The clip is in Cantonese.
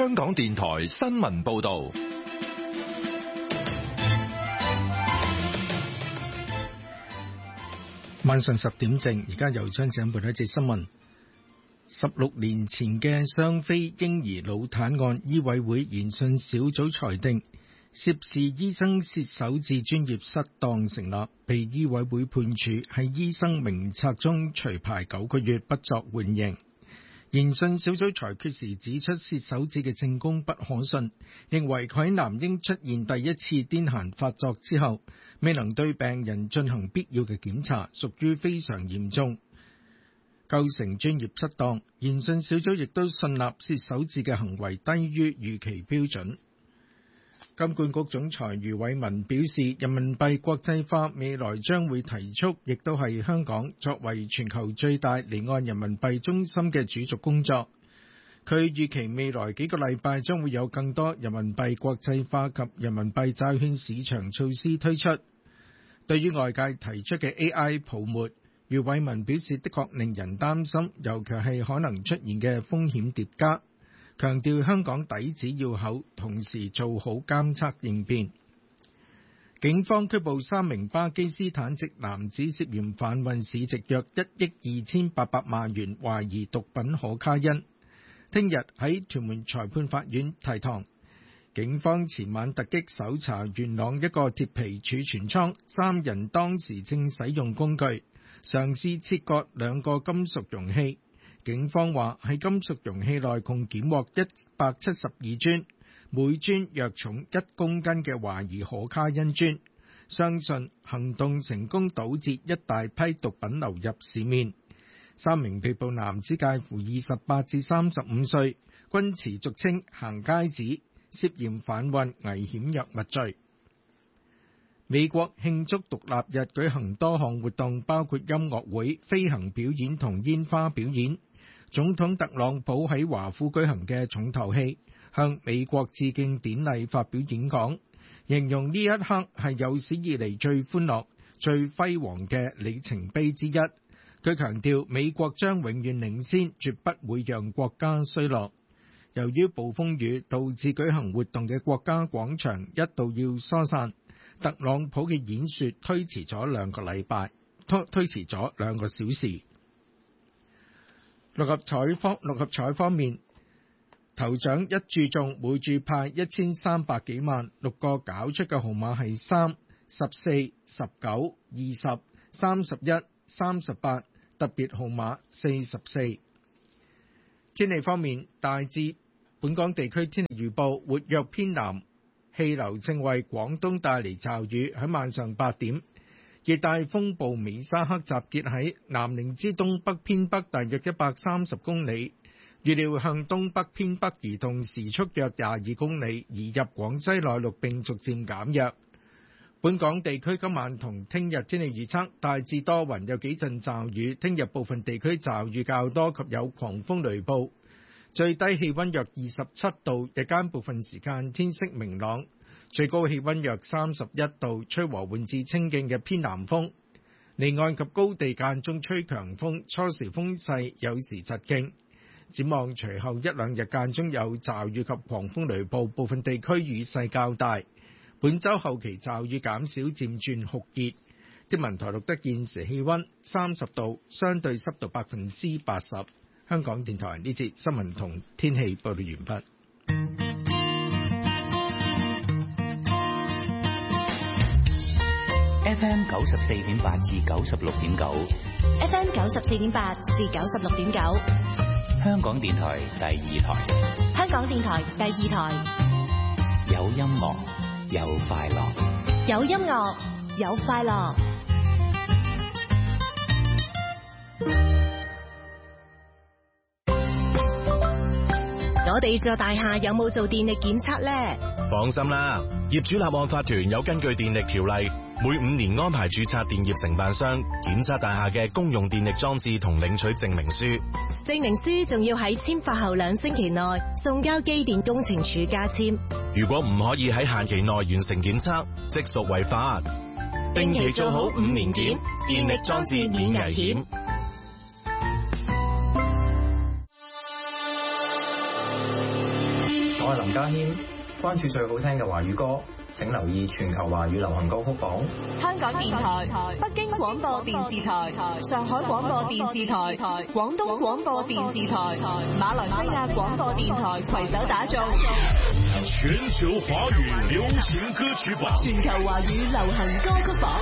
香港電台新聞報道。 晚上10點正，而家由張子欣報道一節新聞。16年前嘅雙非嬰兒腦癱案，醫委會研訊小組裁定，涉事醫生撿手指專業失當成立，被醫委會判處喺醫生名冊中除牌9個月，不作緩刑。研訊小組裁決時指出，撿手指嘅證供不可信，認為佢喺男嬰出現第一次癲癇發作之後，未能對病人進行必要嘅檢查，屬於非常嚴重，構成專業失當。研訊小組亦都信納撿手指嘅行為低於預期標準。金管局總裁余偉文表示，人民幣國際化未來將會提速，亦都係香港作為全球最大離岸人民幣中心嘅主軸工作。佢預期未來幾個禮拜將會有更多人民幣國際化及人民幣債券市場措施推出。對於外界提出嘅 AI 泡沫，余偉文表示的確令人擔心，尤其係可能出現嘅風險疊加。強調香港底子要厚，同時做好監測應變。警方拘捕3名巴基斯坦籍男子，涉嫌販運市值約1億2800萬元懷疑毒品可卡因。聽日喺屯門裁判法院提堂。警方前晚突擊搜查元朗一個鐵皮儲存倉，3人當時正使用工具嘗試切割2個金屬容器。警方話喺金屬容器內共檢獲172磚，每磚約重1公斤嘅懷疑可卡因磚，相信行動成功堵截一大批毒品流入市面。3名被捕男子介乎28至35歲，均持俗稱行街紙，涉嫌販運危險藥物罪。美國慶祝獨立日舉行多項活動，包括音樂會、飛行表演同煙花表演。總統特朗普喺華府舉行嘅重頭戲，向美國致敬典禮發表演講，形容呢一刻係有史以嚟最歡樂、最輝煌嘅里程碑之一。佢強調美國將永遠領先，絕不會讓國家衰落。由於暴風雨導致舉行活動嘅國家廣場一度要疏散，特朗普嘅演說推遲咗2個小時。六合彩方面，頭獎一注中，每注派1300幾萬，6個攪出嘅號碼係3、14、19、20、31、38，特別號碼44。天氣方面，大致本港地區天氣預報，活躍偏南氣流正為廣東帶嚟驟雨。喺晚上8點，熱帶風暴美沙克集結喺南寧之東北偏北大約130公里，預料向東北偏北移動，時速約22公里，移入廣西內陸並逐漸減弱。本港地區今晚同聽日天氣預測，大致多雲，有幾陣驟雨。聽日部分地區驟雨較多及有狂風雷暴，最低氣溫約27度，日間部分時間天色明朗。最高氣溫約31度，吹和緩至清勁嘅偏南風，離岸及高地間中吹強風，初時風勢有時疾勁。展望隨後一兩日間中有驟雨及狂風雷暴，部分地區雨勢較大。本週後期驟雨減少，漸轉酷熱。天文台錄得現時氣溫30度，相對濕度80%。香港電台呢節新聞同天氣報道完畢。 FM 94.8至96.9 ，FM 94.8至96.9， 香港電台第2台， 香港電台第2台， 有音樂，有快樂， 有音樂，有快樂。 我哋座大廈有冇做電力檢測呢？ 放心啦，業主立案法團有根據電力條例，每5年安排註冊電業承辦商檢測大廈嘅公用電力裝置同領取證明書。 證明書仲要喺簽發後2星期內送交機電工程署加簽。 如果唔可以喺限期內完成檢測，即屬違法。定期做好5年檢，電力裝置免危險。 我係林家謙，關注最好聽嘅華語歌，請留意全球華語流行歌曲榜。 香港電台、北京廣播電視台、上海廣播電視台、廣東廣播電視台、馬來西亞廣播電台攜手打造全球華語流行歌曲榜。 全球華語流行歌曲榜。